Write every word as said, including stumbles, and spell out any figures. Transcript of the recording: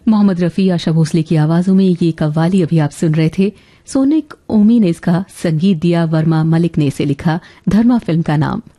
मोहम्मद रफी, आशा भोसले की आवाजों में ये कव्वाली अभी आप सुन रहे थे। सोनिक ओमी ने इसका संगीत दिया, वर्मा मलिक ने इसे लिखा। धर्मा फिल्म का नाम।